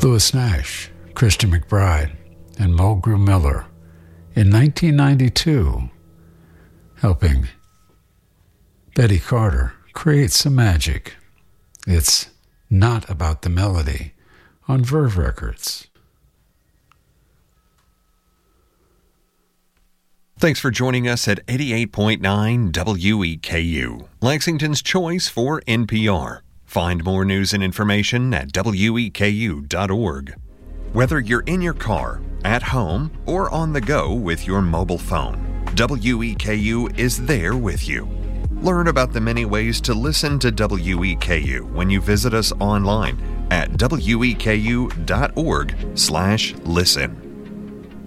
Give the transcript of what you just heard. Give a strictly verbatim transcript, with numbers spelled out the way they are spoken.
Louis Nash, Christian McBride, and Mulgrew Miller in nineteen ninety-two, helping Betty Carter create some magic. It's Not About the Melody on Verve Records. Thanks for joining us at eighty-eight point nine W E K U, Lexington's choice for N P R. Find more news and information at W E K U dot org. Whether you're in your car, at home, or on the go with your mobile phone, W E K U is there with you. Learn about the many ways to listen to W E K U when you visit us online at W E K U dot org slash listen.